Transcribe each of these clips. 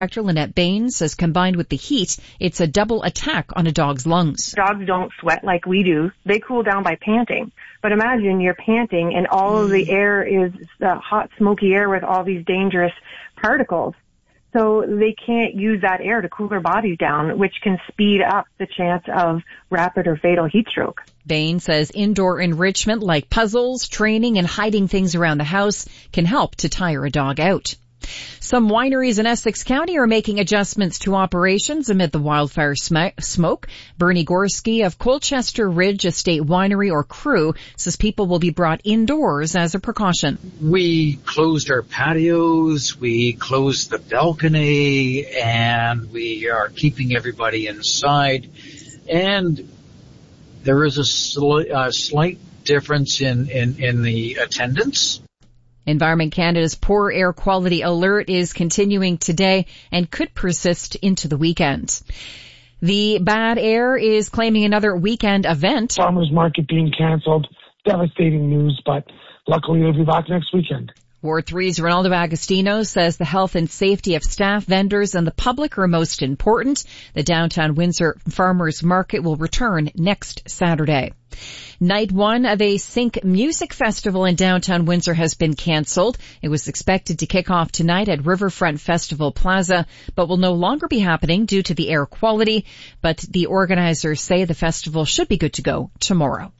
Dr. Lynette Bain says combined with the heat, it's a double attack on a dog's lungs. Dogs don't sweat like we do. They cool down by panting. But imagine you're panting and all of the air is hot, smoky air with all these dangerous particles. So they can't use that air to cool their bodies down, which can speed up the chance of rapid or fatal heat stroke. Bain says indoor enrichment like puzzles, training, and hiding things around the house can help to tire a dog out. Some wineries in Essex County are making adjustments to operations amid the wildfire smoke. Bernie Gorski of Colchester Ridge Estate Winery, or Crew, says people will be brought indoors as a precaution. We closed our patios, we closed the balcony, and we are keeping everybody inside. And there is a slight difference in the attendance. Environment Canada's poor air quality alert is continuing today and could persist into the weekend. The bad air is claiming another weekend event. Farmers market being canceled. Devastating news, but luckily they'll be back next weekend. Ward 3's Ronaldo Agostino says the health and safety of staff, vendors, and the public are most important. The downtown Windsor Farmers Market will return next Saturday. Night 1 of a Sync Music Festival in downtown Windsor has been cancelled. It was expected to kick off tonight at Riverfront Festival Plaza, but will no longer be happening due to the air quality. But the organizers say the festival should be good to go tomorrow.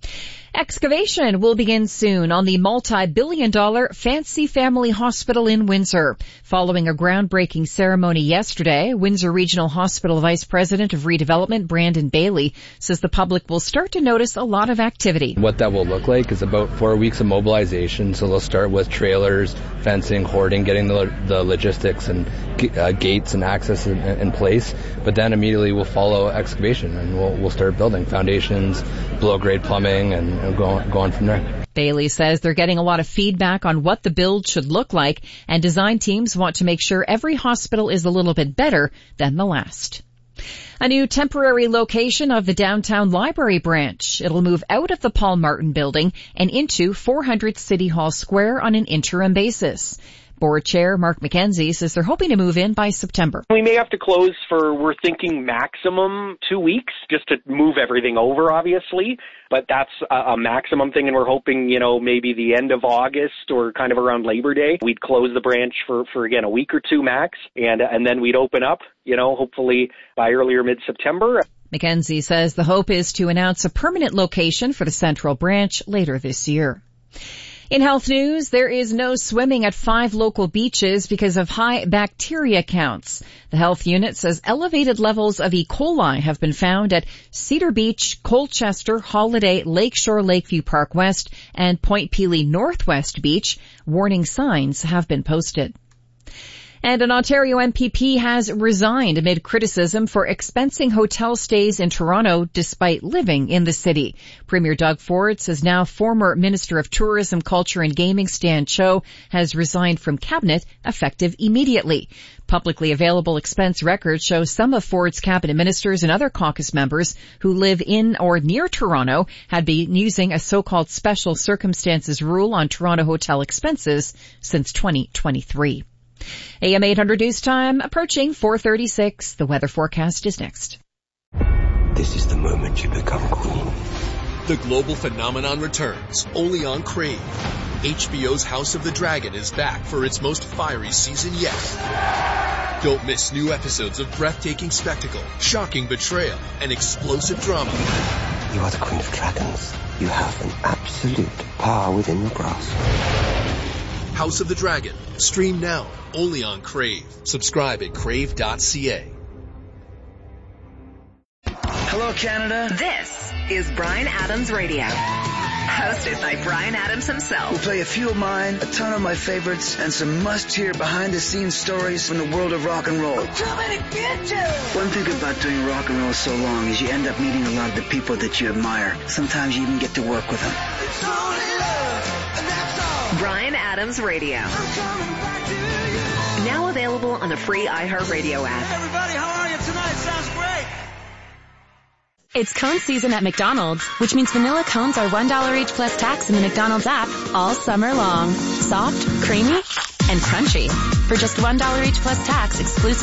Excavation will begin soon on the multi-billion-dollar Fancy Family Hospital in Windsor. Following a groundbreaking ceremony yesterday, Windsor Regional Hospital Vice President of Redevelopment, Brandon Bailey, says the public will start to notice a lot of activity. What that will look like is about 4 weeks of mobilization. So they'll start with trailers, fencing, hoarding, getting the logistics and gates and access in place. But then immediately we'll follow excavation and we'll start building foundations, below-grade plumbing, and go on from there. Bailey says they're getting a lot of feedback on what the build should look like, and design teams want to make sure every hospital is a little bit better than the last. A new temporary location of the downtown library branch. It'll move out of the Paul Martin building and into 400 City Hall Square on an interim basis. Board Chair Mark McKenzie says they're hoping to move in by September. We may have to close for, we're thinking maximum 2 weeks just to move everything over, obviously. But that's a maximum thing, and we're hoping, maybe the end of August or kind of around Labor Day, we'd close the branch for again, a week or two max, and then we'd open up, hopefully by early or mid-September. McKenzie says the hope is to announce a permanent location for the central branch later this year. In health news, there is no swimming at 5 local beaches because of high bacteria counts. The health unit says elevated levels of E. coli have been found at Cedar Beach, Colchester, Holiday, Lakeshore, Lakeview Park West, and Point Pelee Northwest Beach. Warning signs have been posted. And an Ontario MPP has resigned amid criticism for expensing hotel stays in Toronto despite living in the city. Premier Doug Ford says now former Minister of Tourism, Culture and Gaming Stan Cho has resigned from cabinet effective immediately. Publicly available expense records show some of Ford's cabinet ministers and other caucus members who live in or near Toronto had been using a so-called special circumstances rule on Toronto hotel expenses since 2023. AM 800 news time approaching 4:36. The weather forecast is next. This is the moment you become queen. The global phenomenon returns only on Crave. HBO's House of the Dragon is back for its most fiery season yet. Don't miss new episodes of breathtaking spectacle, shocking betrayal, and explosive drama. You are the queen of dragons. You have an absolute power within your grasp. House of the Dragon. Stream now, only on Crave. Subscribe at crave.ca. Hello, Canada. This is Bryan Adams Radio. Hosted by Bryan Adams himself. We'll play a few of mine, a ton of my favorites, and some must-hear behind-the-scenes stories from the world of rock and roll. I'm coming to get you! One thing about doing rock and roll so long is you end up meeting a lot of the people that you admire. Sometimes you even get to work with them. It's only love, and that's all. Bryan Adams Radio. I'm coming back to you. Now available on the free iHeartRadio app. Hey everybody, how are you tonight? Sounds great. It's cone season at McDonald's, which means vanilla cones are $1 each plus tax in the McDonald's app all summer long. Soft, creamy, and crunchy. For just $1 each plus tax, exclusive